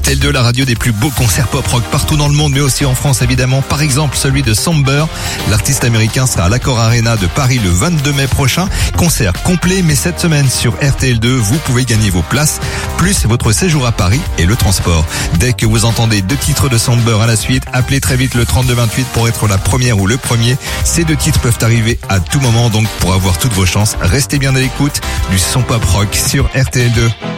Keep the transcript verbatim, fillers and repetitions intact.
R T L deux, la radio des plus beaux concerts pop-rock partout dans le monde, mais aussi en France évidemment. Par exemple, celui de Somber. L'artiste américain sera à l'Accor Arena de Paris le vingt-deux mai prochain. Concert complet, mais cette semaine sur R T L deux, vous pouvez gagner vos places, plus votre séjour à Paris et le transport. Dès que vous entendez deux titres de Somber à la suite, appelez très vite le trente-deux vingt-huit pour être la première ou le premier. Ces deux titres peuvent arriver à tout moment, donc pour avoir toutes vos chances, restez bien à l'écoute du son pop rock sur R T L deux.